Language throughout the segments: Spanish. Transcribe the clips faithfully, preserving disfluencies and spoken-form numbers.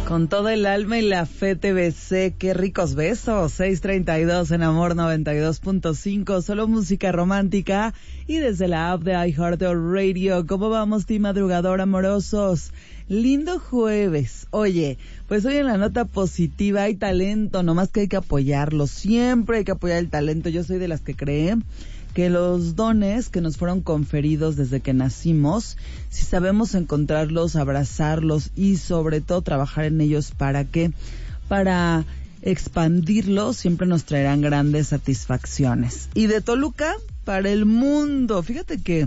Con todo el alma y la fe T V C, qué ricos besos. seis treinta y dos en Amor noventa y dos punto cinco, solo música romántica. Y desde la app de iHeartRadio, ¿cómo vamos, team madrugador amorosos? Lindo jueves. Oye, pues hoy en la nota positiva hay talento, nomás que hay que apoyarlo. Siempre hay que apoyar el talento. Yo soy de las que cree que los dones que nos fueron conferidos desde que nacimos, si sabemos encontrarlos, abrazarlos y sobre todo trabajar en ellos, ¿para qué? Para expandirlos, siempre nos traerán grandes satisfacciones. Y de Toluca para el mundo. Fíjate que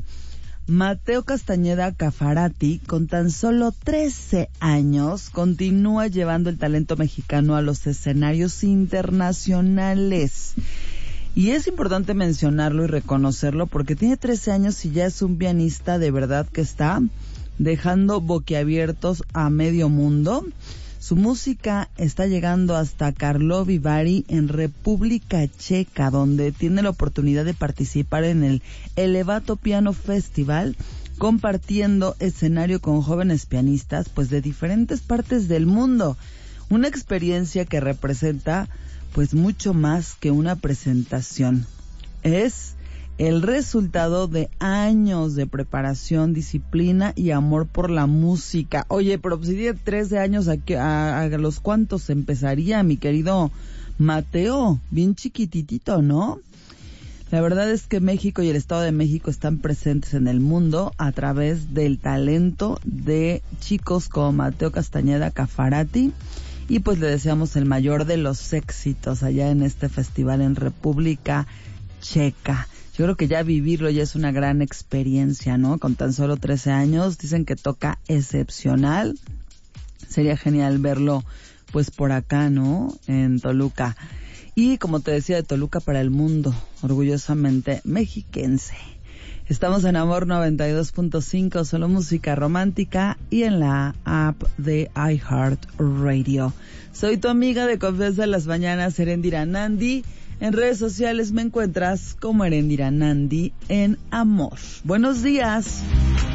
Mateo Castañeda Caffarati, con tan solo trece años, continúa llevando el talento mexicano a los escenarios internacionales. Y es importante mencionarlo y reconocerlo porque tiene trece años y ya es un pianista de verdad que está dejando boquiabiertos a medio mundo. Su música está llegando hasta Karlovy Vary en República Checa, donde tiene la oportunidad de participar en el Elevato Piano Festival, compartiendo escenario con jóvenes pianistas pues de diferentes partes del mundo. Una experiencia que representa pues mucho más que una presentación. Es el resultado de años de preparación, disciplina y amor por la música. Oye, pero si tiene trece años, ¿a, qué, a, a los cuántos empezaría, mi querido Mateo? Bien chiquititito, ¿no? La verdad es que México y el Estado de México están presentes en el mundo a través del talento de chicos como Mateo Castañeda Caffarati. Y pues le deseamos el mayor de los éxitos allá en este festival en República Checa. Yo creo que ya vivirlo ya es una gran experiencia, ¿no? Con tan solo trece años, dicen que toca excepcional. Sería genial verlo pues por acá, ¿no? En Toluca. Y como te decía, de Toluca para el mundo, orgullosamente mexiquense. Estamos en Amor noventa y dos punto cinco, solo música romántica, y en la app de iHeartRadio. Soy tu amiga de confianza en las mañanas, Erendira Nandi. En redes sociales me encuentras como Erendira Nandi en Amor. Buenos días.